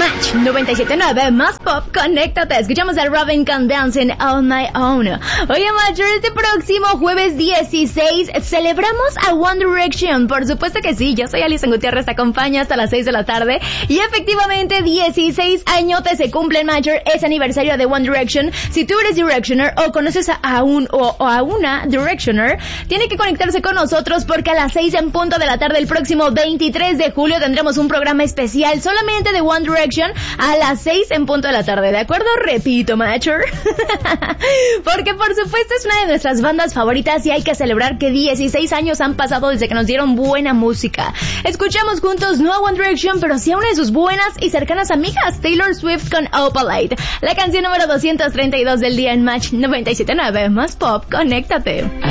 Match 97.9 más pop, conéctate. Escuchamos a Robin con Dancing on My Own. Oye, Matcher, este próximo jueves 16 celebramos a One Direction. Por supuesto que sí, yo soy Alison Gutiérrez, te acompaño hasta las 6 de la tarde. Y efectivamente 16 añotes se cumplen, Matcher, es aniversario de One Direction. Si tú eres Directioner o conoces a una Directioner, tiene que conectarse con nosotros porque a las 6 en punto de la tarde el próximo 23 de julio tendremos un programa especial solamente de One Direction a las 6 en punto de la tarde, ¿de acuerdo? Repito, Matcher. Porque por supuesto es una de nuestras bandas favoritas y hay que celebrar que 16 años han pasado desde que nos dieron buena música. Escuchamos juntos no a One Direction, pero sí a una de sus buenas y cercanas amigas, Taylor Swift con Opalite, la canción número 232 del día en Match 97.9 más pop, conéctate.